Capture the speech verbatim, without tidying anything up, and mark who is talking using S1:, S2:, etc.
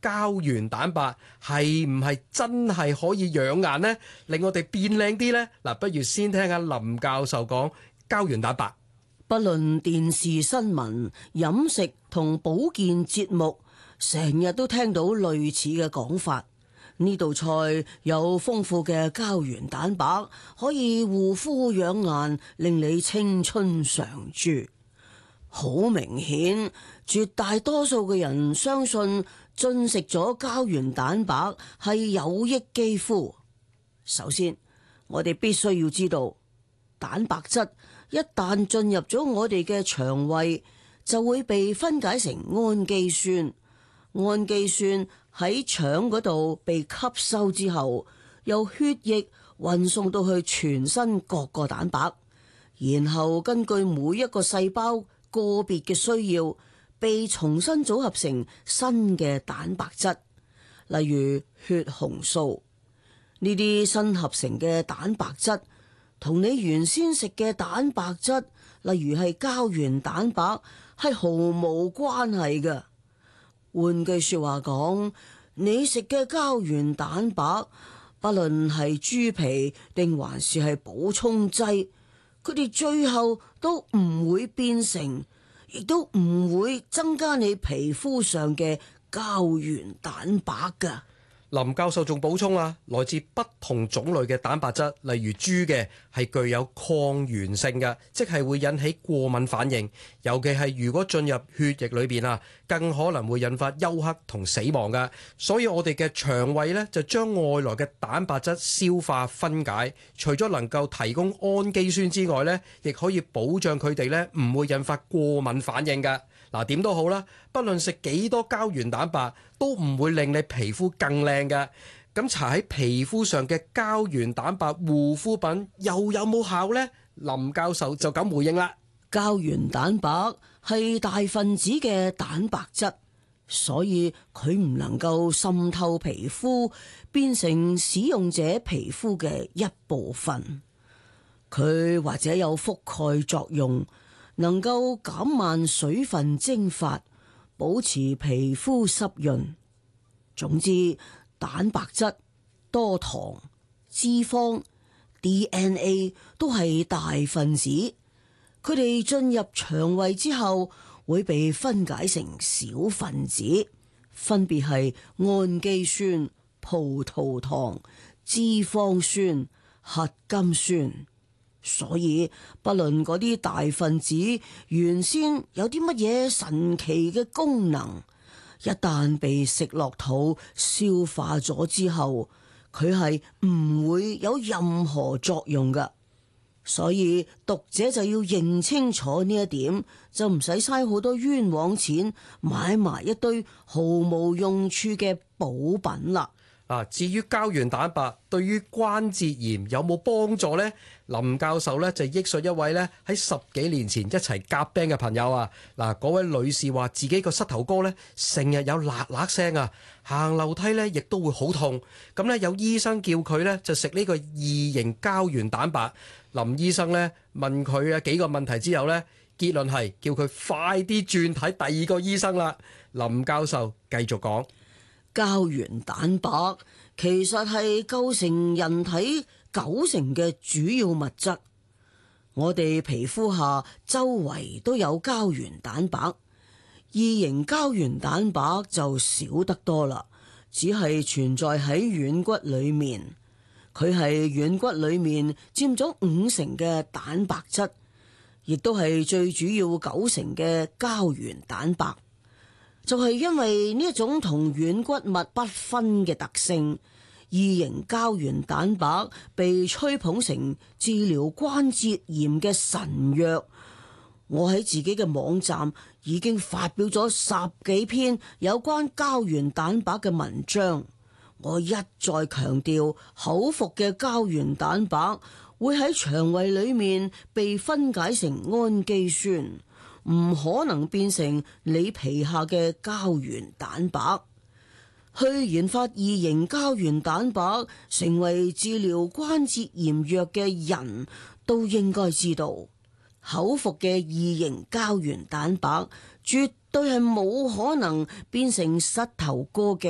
S1: 膠原蛋白係唔係真係可以養顏呢？令我哋變靚啲呢？嗱，不如先聽下林教授講膠原蛋白。
S2: 不論電視新聞、飲食同保健節目，成日都聽到類似嘅講法。呢道菜有豐富嘅膠原蛋白，可以護膚養顏，令你青春常駐。好明顯，絕大多數嘅人相信進食咗膠原蛋白係有益肌膚。首先，我哋必須要知道，蛋白質一旦進入咗我哋嘅腸胃，就會被分解成氨基酸。氨基酸喺腸嗰度被吸收之後，由血液運送到去全身各個蛋白，然後根據每一個細胞個別嘅需要，被重新組合成新嘅蛋白質，例如血紅素。呢啲新合成嘅蛋白質同你原先食嘅蛋白質，例如係膠原蛋白，係毫無關係嘅。換句說話講，你食嘅膠原蛋白，不論係豬皮定還是係補充劑，佢哋最後都唔會變成，亦都唔會增加你皮膚上嘅膠原蛋白㗎。
S1: 林教授仲補充啊，來自不同種類嘅蛋白質，例如豬嘅係具有抗原性嘅，即係會引起過敏反應，尤其係如果進入血液裏邊啊，更可能會引發休克同死亡嘅。所以我哋嘅腸胃呢，就將外來嘅蛋白質消化分解，除咗能夠提供氨基酸之外呢，亦可以保障佢哋呢唔會引發過敏反應嘅。嗱，點都好啦，不論食幾多膠原蛋白，都唔會令你皮膚更靚嘅。咁搽喺皮膚上嘅膠原蛋白護膚品又有冇效呢？林教授就咁回應啦。
S2: 膠原蛋白係大分子嘅蛋白質，所以佢唔能夠滲透皮膚，變成使用者皮膚嘅一部分。佢或者有覆蓋作用，能夠減慢水分蒸發，保持皮膚濕潤。總之，蛋白質、多糖、脂肪、D N A 都係大分子，佢哋進入腸胃之後會被分解成小分子，分別係氨基酸、葡萄糖、脂肪酸、核苷酸。所以，不論嗰啲大分子原先有啲乜嘢神奇嘅功能，一旦被食落肚消化咗之後，佢係唔會有任何作用㗎。所以讀者就要認清楚呢一點，就唔使嘥好多冤枉錢買埋一堆毫無用處嘅補品啦。
S1: 啊，至於膠原蛋白對於關節炎有冇幫助呢？林教授咧就憶述一位咧喺十幾年前一齊夾 band 嘅朋友啊。嗱，嗰位女士話自己個膝頭哥咧成日有喇喇聲啊，行樓梯咧亦都會好痛。咁咧有醫生叫佢咧就食呢個異型膠原蛋白。林醫生咧問佢啊幾個問題之後咧，結論係叫佢快啲轉睇第二個醫生啦。林教授繼續講。
S2: 膠原蛋白其實係構成人體九成嘅主要物質。我哋皮膚下周圍都有膠原蛋白，異型膠原蛋白就少得多啦，只係存在喺軟骨裏面。佢係軟骨裏面佔咗五成嘅蛋白質，亦都係最主要九成嘅膠原蛋白。就係因為呢一種同軟骨密不分嘅特性，異型膠原蛋白被吹捧成治療關節炎嘅神藥。我喺自己嘅網站已經發表咗十幾篇有關膠原蛋白嘅文章。我一再強調，口服嘅膠原蛋白會喺腸胃裏面被分解成氨基酸，唔可能變成你皮下嘅膠原蛋白。去研發異型膠原蛋白成為治療關節炎藥嘅人都應該知道，口服嘅異型膠原蛋白絕對係冇可能變成膝頭哥嘅